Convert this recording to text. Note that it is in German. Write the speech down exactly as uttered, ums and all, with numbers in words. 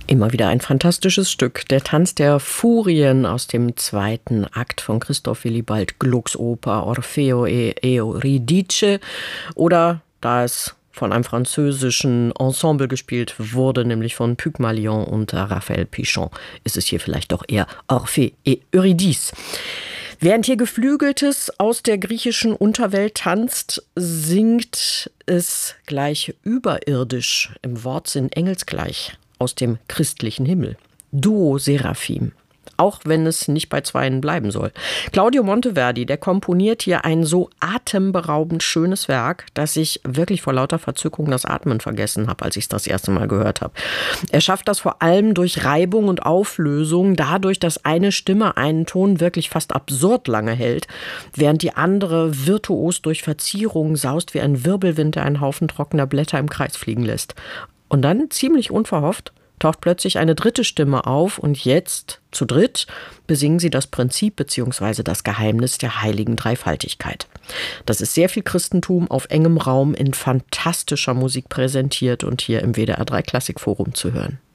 Immer wieder ein fantastisches Stück. Der Tanz der Furien aus dem zweiten Akt von Christoph Willibald Glucks Oper Orfeo e Euridice. Oder, da es von einem französischen Ensemble gespielt wurde, nämlich von Pygmalion und Raphael Pichon, ist es hier vielleicht doch eher Orphée et Eurydice. Während hier Geflügeltes aus der griechischen Unterwelt tanzt, singt es gleich überirdisch, im Wortsinn engelsgleich, aus dem christlichen Himmel. Duo Seraphim. Auch wenn es nicht bei Zweien bleiben soll. Claudio Monteverdi, der komponiert hier ein so atemberaubend schönes Werk, dass ich wirklich vor lauter Verzückung das Atmen vergessen habe, als ich es das erste Mal gehört habe. Er schafft das vor allem durch Reibung und Auflösung, dadurch, dass eine Stimme einen Ton wirklich fast absurd lange hält, während die andere virtuos durch Verzierungen saust wie ein Wirbelwind, der einen Haufen trockener Blätter im Kreis fliegen lässt. Und dann, ziemlich unverhofft, taucht plötzlich eine dritte Stimme auf und jetzt, zu dritt, besingen sie das Prinzip bzw. das Geheimnis der heiligen Dreifaltigkeit. Das ist sehr viel Christentum auf engem Raum in fantastischer Musik präsentiert und hier im W D R drei Klassikforum zu hören.